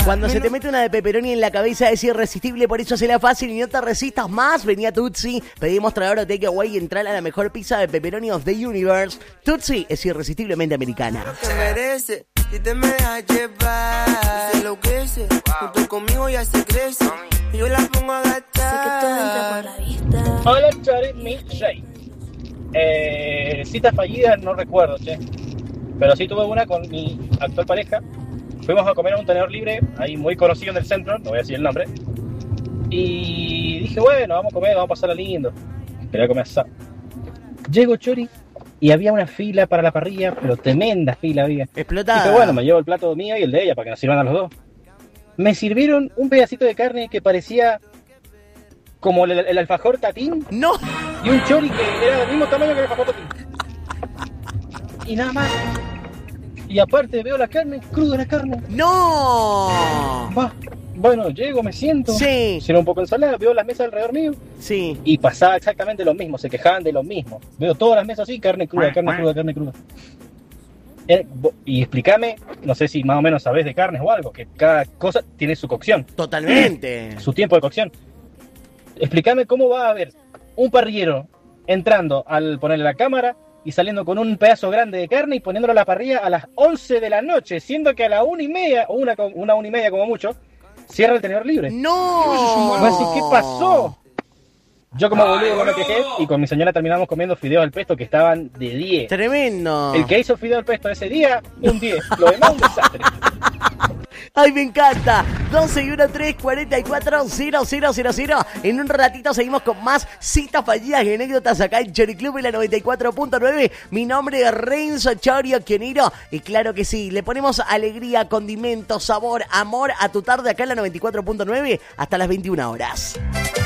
Cuando se te mete una de pepperoni en la cabeza es irresistible, por eso será fácil y no te resistas más. Vení a Tutsi, pedí mostrador o takeaway y entrar a la mejor pizza de pepperoni of the universe. Tutsi es irresistiblemente americana. Si te me dejas llevar, se enloquece, junto conmigo ya se crece, y yo la pongo a gastar. Sé que todo entra por la vista. Hola, Charit Milkshake. Citas fallidas no recuerdo, che. Pero sí tuve una con mi actual pareja. Fuimos a comer a un tenedor libre, ahí muy conocido en el centro, no voy a decir el nombre. Y dije, bueno, vamos a comer, vamos a pasarla lindo. Quería comer asado. Llego, Chori, y había una fila para la parrilla, pero tremenda fila había. Explotada. Dije, bueno, me llevo el plato mío y el de ella para que nos sirvan a los dos. Me sirvieron un pedacito de carne que parecía como el alfajor tatín. ¡No! Y un chori que era del mismo tamaño que el alfajor tatín. Y nada más. Y aparte veo la carne, cruda la carne. ¡No! Va. Bueno, llego, me siento. Sí. Hicieron un poco de ensalada, veo las mesas alrededor mío. Sí. Y pasaba exactamente lo mismo, se quejaban de lo mismo. Veo todas las mesas así, carne cruda, carne cruda, carne cruda. Y explícame, no sé si más o menos sabés de carnes o algo, que cada cosa tiene su cocción. Totalmente. Su tiempo de cocción. Explícame cómo va a haber un parrillero entrando al ponerle la cámara y saliendo con un pedazo grande de carne y poniéndolo a la parrilla a las 11 de la noche, siendo que a la 1:30, o una 1:30 como mucho, cierra el tenedor libre. ¡No! Así, ¿qué pasó? Yo como boludo no me quejé y con mi señora terminamos comiendo fideos al pesto que estaban de 10. Tremendo. El que hizo fideo al pesto ese día, un 10. Lo demás, un desastre. ¡Ay, me encanta! 12-13-44-0000. En un ratito seguimos con más citas fallidas y anécdotas acá en Chori Club en la 94.9. Mi nombre es Renzo Chorio Quioniro. Y claro que sí, le ponemos alegría, condimento, sabor, amor a tu tarde acá en la 94.9 hasta las 21 horas.